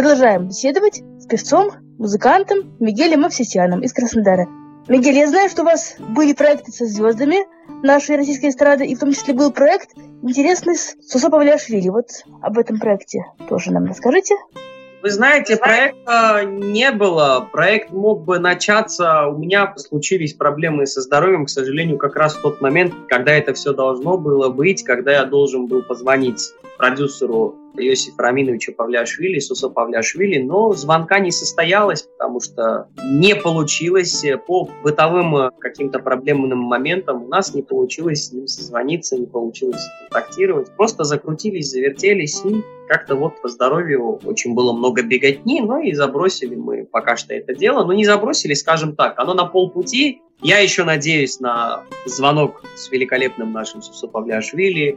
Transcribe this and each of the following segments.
Продолжаем беседовать с певцом, музыкантом Мигелем Мовсисяном из Краснодара. Мигель, я знаю, что у вас были проекты со звездами нашей российской эстрады, и в том числе был проект интересный с Сусо Павлиашвили. Вот об этом проекте тоже нам расскажите. Вы знаете, проекта не было. Проект мог бы начаться. У меня случились проблемы со здоровьем, к сожалению, как раз в тот момент, когда это все должно было быть, когда я должен был позвонить продюсеру Иосифа Раминовича Павлиашвили, Сусо Павлиашвили, но звонка не состоялось, потому что не получилось по бытовым каким-то проблемным моментам. У нас не получилось с ним созвониться, не получилось контактировать. Просто закрутились, завертелись и как-то вот по здоровью очень было много беготни, но и забросили мы пока что это дело. Но не забросили, скажем так, оно на полпути. Я еще надеюсь на звонок с великолепным нашим Сусо Павлиашвили.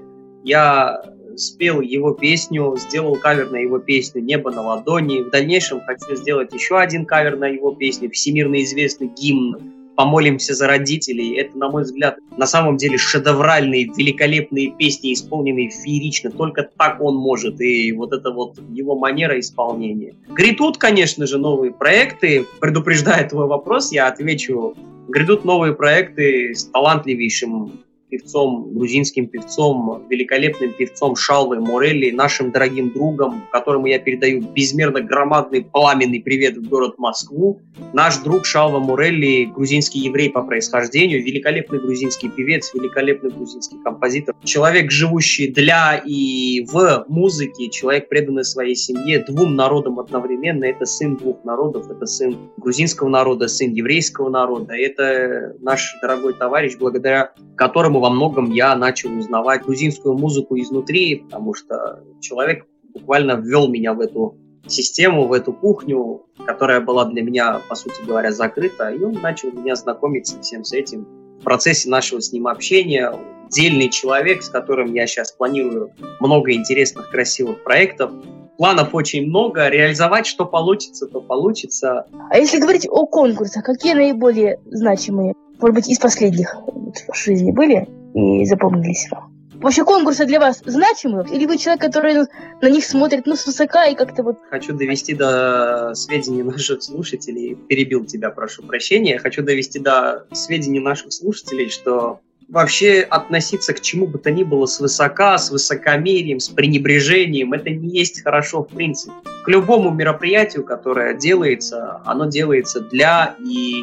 Я спел его песню, сделал кавер на его песню «Небо на ладони». В дальнейшем хочу сделать еще один кавер на его песню, всемирно известный гимн «Помолимся за родителей». Это, на мой взгляд, на самом деле шедевральные, великолепные песни, исполненные феерично. Только так он может, и вот это вот его манера исполнения. Грядут, конечно же, новые проекты. Предупреждая твой вопрос, я отвечу. Грядут новые проекты с талантливейшим певцом, грузинским певцом, великолепным певцом Шалвой Морелли, нашим дорогим другом, которому я передаю безмерно громадный пламенный привет в город Москву. Наш друг Шалва Морелли, грузинский еврей по происхождению, великолепный грузинский певец, великолепный грузинский композитор, человек, живущий для и в музыке, человек, преданный своей семье, двум народам одновременно. Это сын двух народов, это сын грузинского народа, сын еврейского народа. Это наш дорогой товарищ, благодаря которому во многом я начал узнавать грузинскую музыку изнутри, потому что человек буквально ввел меня в эту систему, в эту кухню, которая была для меня, по сути говоря, закрыта, и он начал меня знакомить со всем с этим. В процессе нашего с ним общения отдельный человек, с которым я сейчас планирую много интересных, красивых проектов. Планов очень много, реализовать что получится, то получится. А если говорить о конкурсах, какие наиболее значимые, может быть, из последних в жизни были и запомнились вам? Вообще конкурсы для вас значимы? Или вы человек, который на них смотрит свысока и как-то вот... Хочу довести до сведения наших слушателей, перебил тебя, прошу прощения, хочу довести до сведения наших слушателей, что вообще относиться к чему бы то ни было свысока, с высокомерием, с пренебрежением, это не есть хорошо в принципе. К любому мероприятию, которое делается, оно делается для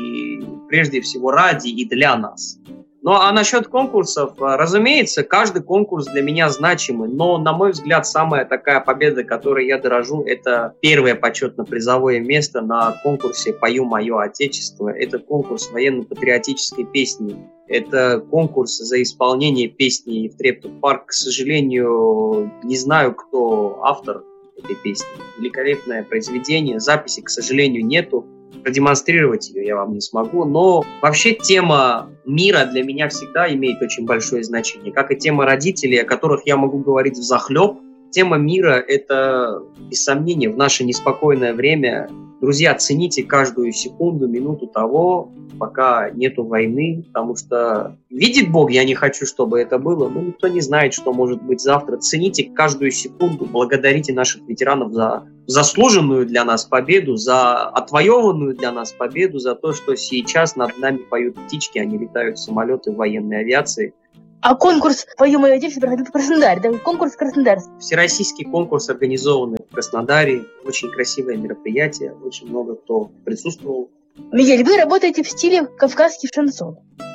и прежде всего ради и для нас. Ну а насчет конкурсов, разумеется, каждый конкурс для меня значимый, но, на мой взгляд, самая такая победа, которой я дорожу, это первое почетно-призовое место на конкурсе «Пою мое Отечество». Это конкурс военно-патриотической песни. Это конкурс за исполнение песни в Трептов-парк. К сожалению, не знаю, кто автор этой песни. Великолепное произведение, записи, к сожалению, нету. Продемонстрировать ее я вам не смогу, но вообще тема мира для меня всегда имеет очень большое значение, как и тема родителей, о которых я могу говорить взахлеб. Тема мира — это, без сомнения, в наше неспокойное время. Друзья, цените каждую секунду, минуту того, пока нету войны, потому что видит Бог, я не хочу, чтобы это было, но никто не знает, что может быть завтра. Цените каждую секунду, благодарите наших ветеранов за заслуженную для нас победу, за отвоеванную для нас победу, за то, что сейчас над нами поют птички, а не летают самолеты военной авиации. А конкурс «Пою мое Отечество» проходил в Краснодаре, да? Конкурс в Краснодаре. Всероссийский конкурс, организованный в Краснодаре. Очень красивое мероприятие, очень много кто присутствовал. Мигель, вы работаете в стиле кавказский шансон.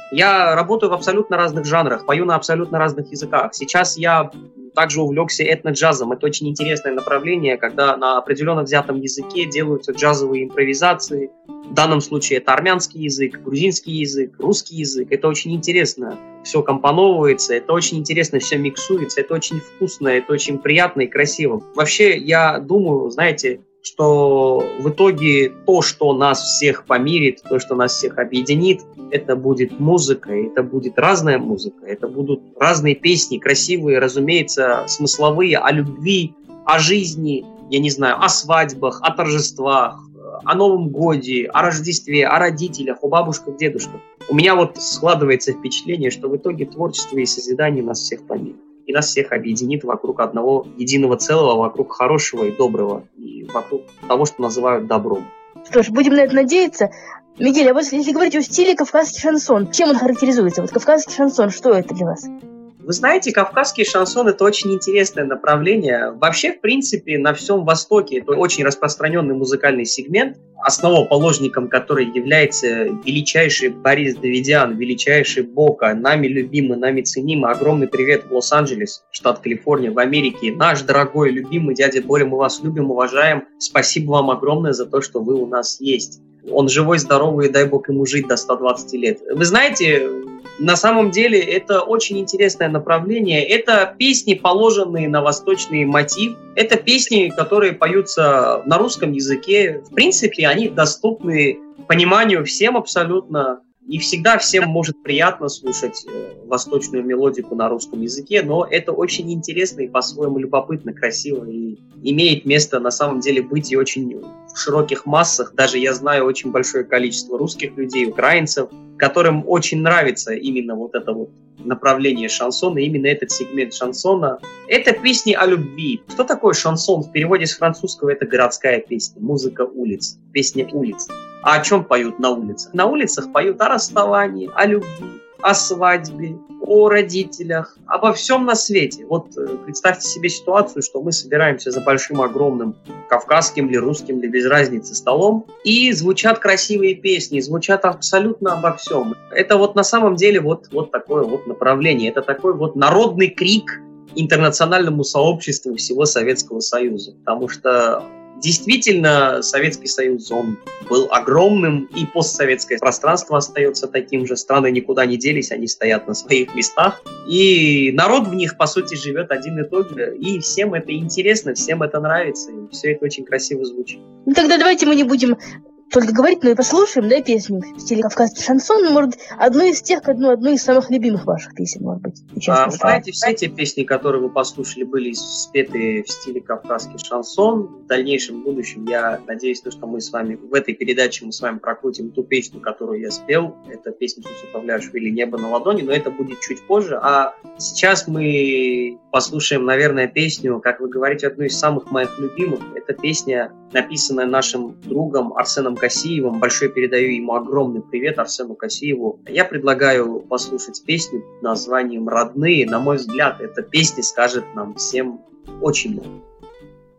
Я работаю в абсолютно разных жанрах, пою на абсолютно разных языках. Сейчас я также увлекся этно-джазом. Это очень интересное направление, когда на определенно взятом языке делаются джазовые импровизации. В данном случае это армянский язык, грузинский язык, русский язык. Это очень интересно. Все компоновывается, это очень интересно, все миксуется, это очень вкусно, это очень приятно и красиво. Вообще, я думаю, знаете, что в итоге то, что нас всех помирит, то, что нас всех объединит, это будет музыка, это будет разная музыка, это будут разные песни, красивые, разумеется, смысловые, о любви, о жизни, я не знаю, о свадьбах, о торжествах, о Новом Годе, о Рождестве, о родителях, о бабушках, дедушках. У меня вот складывается впечатление, что в итоге творчество и созидание нас всех помирит. и нас всех объединит вокруг одного единого целого, вокруг хорошего и доброго, и вокруг того, что называют добром. Что ж, будем на это надеяться. Мигель, а вот если говорить о стиле кавказский шансон, чем он характеризуется? Вот кавказский шансон, что это для вас? Вы знаете, кавказский шансон – это очень интересное направление. Вообще, в принципе, на всем Востоке это очень распространенный музыкальный сегмент, основоположником которой является величайший Борис Давидян, величайший Бока, нами любимый, нами ценимый. Огромный привет в Лос-Анджелес, штат Калифорния, в Америке. Наш дорогой, любимый дядя Боря, мы вас любим, уважаем. Спасибо вам огромное за то, что вы у нас есть. Он живой, здоровый, и дай бог ему жить до 120 лет. Вы знаете, на самом деле это очень интересное направление. Это песни, положенные на восточный мотив. Это песни, которые поются на русском языке. В принципе, они доступны пониманию всем абсолютно. И всегда всем может приятно слушать восточную мелодику на русском языке, но это очень интересно и по-своему любопытно, красиво, и имеет место на самом деле быть и очень в широких массах. Даже я знаю очень большое количество русских людей, украинцев, которым очень нравится именно вот это вот направление шансона, именно этот сегмент шансона. Это песни о любви. Что такое шансон? В переводе с французского это городская песня, музыка улиц, песня улиц. А о чем поют на улицах? На улицах поют о расставании, о любви, о свадьбе, о родителях, обо всем на свете. Вот представьте себе ситуацию, что мы собираемся за большим, огромным кавказским или русским, или без разницы столом, и звучат красивые песни, звучат абсолютно обо всем. Это вот на самом деле вот такое вот направление, это такой вот народный крик интернациональному сообществу всего Советского Союза, потому что действительно, Советский Союз, он был огромным, и постсоветское пространство остается таким же. Страны никуда не делись, они стоят на своих местах. И народ в них, по сути, живет один и тот же. И всем это интересно, всем это нравится, и все это очень красиво звучит. Ну тогда давайте мы не будем только говорить, но и послушаем, да, песню в стиле кавказский шансон, может, одну из самых любимых ваших песен, может быть. Вы знаете, все те песни, которые вы послушали, были спеты в стиле кавказский шансон. В дальнейшем будущем я надеюсь, что мы с вами в этой передаче мы с вами прокрутим ту песню, которую я спел. Это песня Сусу Павляшвили «Небо на ладони», но это будет чуть позже. А сейчас мы послушаем, наверное, песню, как вы говорите, одну из самых моих любимых. Это песня, написанная нашим другом Арсеном Косиевым. Большой передаю ему огромный привет, Арсену Косиеву. Я предлагаю послушать песню под названием «Родные». На мой взгляд, эта песня скажет нам всем очень много.